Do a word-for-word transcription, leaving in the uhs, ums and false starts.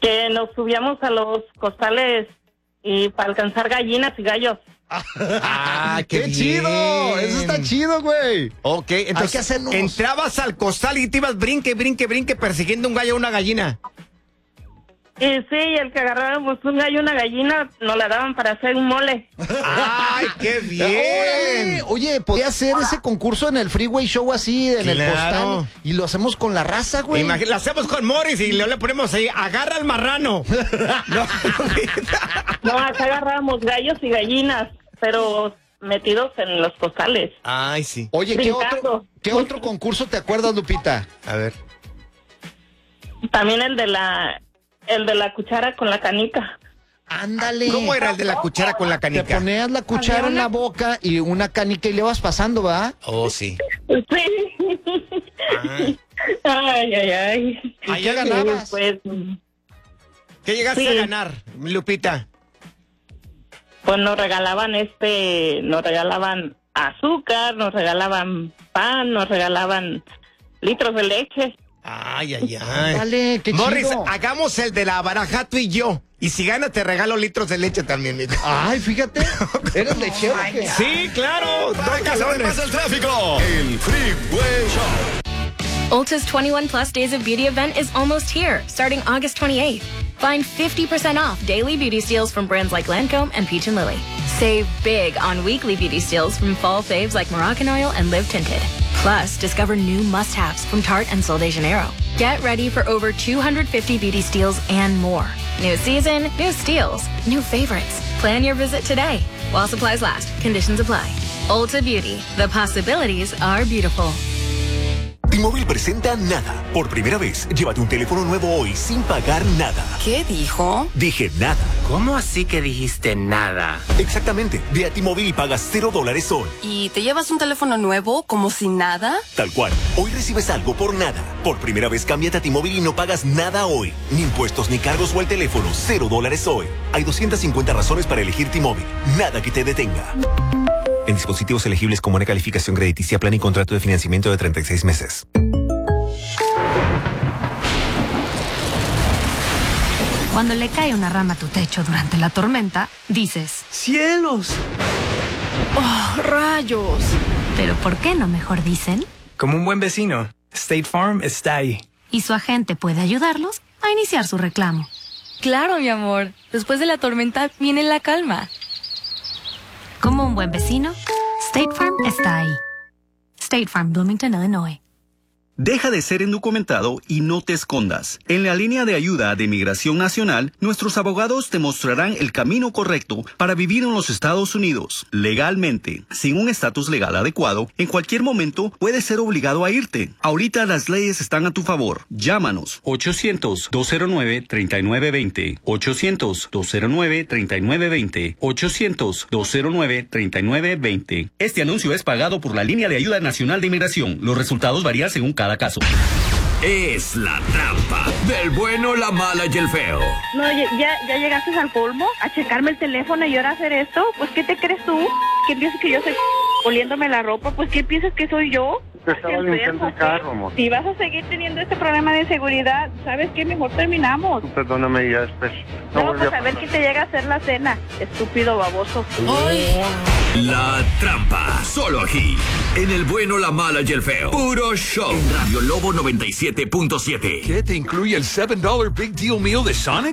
Que nos subíamos a los costales y para alcanzar gallinas y gallos. ¡Ah, qué, qué chido! Eso está chido, güey. Ok, entonces hay que hacernos... entrabas al costal y te ibas brinque, brinque, brinque persiguiendo un gallo o una gallina. Y sí, el que agarrábamos un gallo y una gallina nos la daban para hacer un mole. ¡Ay, qué bien! Órale. Oye, podía hacer ese concurso en el Freeway Show así, en claro. el costal, y lo hacemos con la raza, güey. Imagínate, lo hacemos con Morris y le, le ponemos ahí, agarra al marrano. No, no, acá agarrábamos gallos y gallinas, pero metidos en los costales. Ay, sí. Oye, ¿qué Brincando. otro, ¿qué otro concurso te acuerdas, Lupita? A ver. También el de la el de la cuchara con la canica. Ándale. ¿Cómo era el de la cuchara con la Te canica? ponías la cuchara en la boca y una canica y le vas pasando, ¿va? Oh, sí. Sí. Ah. Ay, ay, ay. ¿Y qué ganabas? Pues, ¿Qué llegaste Sí. a ganar, Lupita? pues nos regalaban este, nos regalaban azúcar, nos regalaban pan, nos regalaban litros de leche. Ay, ay, ay. Dale, qué Morris, chido. hagamos el de la baraja tú y yo. Y si gana, te regalo litros de leche también, mijo. Ay, fíjate. ¿Eres lechero o qué? Sí, claro. Dos ¿Qué se galones. pasa el tráfico? El Freeway Show. Ulta's twenty-one plus days of beauty event is almost here, starting August twenty-eighth. Find fifty percent off daily beauty steals from brands like Lancome and Peach and Lily. Save big on weekly beauty steals from fall faves like Moroccan Oil and Live Tinted. Plus, discover new must-haves from Tarte and Sol de Janeiro. Get ready for over two hundred fifty beauty steals and more. New season, new steals, new favorites. Plan your visit today. While supplies last, conditions apply. Ulta Beauty, the possibilities are beautiful. T-Mobile presenta Nada. Por primera vez, llévate un teléfono nuevo hoy sin pagar nada. ¿Qué dijo? Dije nada. ¿Cómo así que dijiste nada? Exactamente. Ve a T-Mobile y pagas cero dólares hoy. ¿Y te llevas un teléfono nuevo como si nada? Tal cual. Hoy recibes algo por nada. Por primera vez, cámbiate a T-Mobile y no pagas nada hoy. Ni impuestos, ni cargos o el teléfono. Cero dólares hoy. Hay doscientas cincuenta razones para elegir T-Mobile. Nada que te detenga. En dispositivos elegibles con buena calificación crediticia, plan y contrato de financiamiento de treinta y seis meses. Cuando le cae una rama a tu techo durante la tormenta, dices, ¡Cielos! ¡oh, rayos! Pero ¿por qué no mejor dicen? Como un buen vecino, State Farm está ahí. Y su agente puede ayudarlos a iniciar su reclamo. Claro, mi amor. Después de la tormenta viene la calma. Como un buen vecino, State Farm está ahí. State Farm, Bloomington, Illinois. Deja de ser indocumentado y no te escondas. En la línea de ayuda de Migración Nacional, nuestros abogados te mostrarán el camino correcto para vivir en los Estados Unidos, legalmente. Sin un estatus legal adecuado, en cualquier momento puedes ser obligado a irte. Ahorita las leyes están a tu favor. Llámanos. ochocientos, dos cero nueve, treinta y nueve veinte. ochocientos, dos cero nueve, treinta y nueve veinte. ochocientos, dos cero nueve, treinta y nueve veinte. Este anuncio es pagado por la Línea de Ayuda Nacional de Inmigración. Los resultados varían según cada caso. Es la trampa del bueno, la mala y el feo. No, ya, ya llegaste al colmo a checarme el teléfono y ahora hacer esto. Pues, ¿qué te crees tú? ¿Qué piensas que yo soy oliéndome la ropa? Pues, ¿qué piensas que soy yo? Te estaba limpiando el carro, amor. Si vas a seguir teniendo este problema de seguridad, ¿sabes qué? Mejor terminamos. Perdóname ya después. No, volví pues a a ver quién te llega a hacer la cena. Estúpido baboso. La trampa, solo aquí, en el bueno, la mala y el feo. Puro show. En Radio Lobo noventa y siete punto siete. ¿Qué te incluye el seven dollar Big Deal Meal de Sonic?